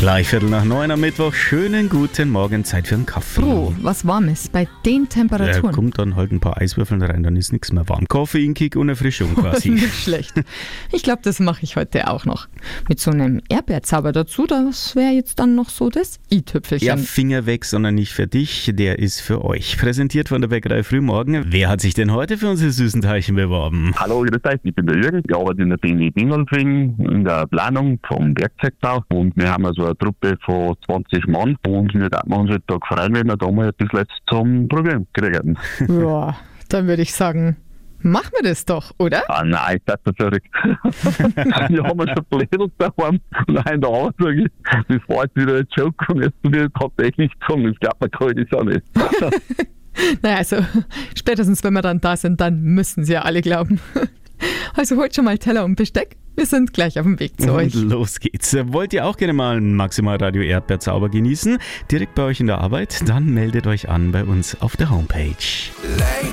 Gleich 8:45 am Mittwoch. Schönen guten Morgen, Zeit für einen Kaffee. Oh, was Warmes bei den Temperaturen. Kommt dann halt ein paar Eiswürfel rein, dann ist nichts mehr warm. Koffeinkick und Erfrischung quasi. Nicht schlecht. Ich glaube, das mache ich heute auch noch. Mit so einem Erdbeerzauber dazu, das wäre jetzt dann noch so das i-Tüpfelchen. Ja, Finger weg, sondern nicht für dich, der ist für euch. Präsentiert von der Bäckerei Frühmorgen. Wer hat sich denn heute für unsere süßen Teilchen beworben? Hallo, grüß euch, ich bin der Jürgen. Ich arbeite in der BMI Dingolfing in der Planung vom Werkzeugbau und wir haben also eine Truppe von 20 Mann und wir würden uns heute Tag freuen, wenn wir da mal etwas Letztes zum Probieren kriegen. Ja, dann würde ich sagen, machen wir das doch, oder? Ah nein, das ist verrückt. Wir haben schon Plädel daheim und in der Arbeit sage ich, das war jetzt wieder ein Joke und jetzt wird tatsächlich gekommen. Das glaubt man kann das auch nicht. Naja, also spätestens wenn wir dann da sind, dann müssen sie ja alle glauben. Also holt schon mal Teller und Besteck. Wir sind gleich auf dem Weg zu euch. Und los geht's. Wollt ihr auch gerne mal einen Maximal Radio Erdbeerzauber genießen? Direkt bei euch in der Arbeit? Dann meldet euch an bei uns auf der Homepage. Late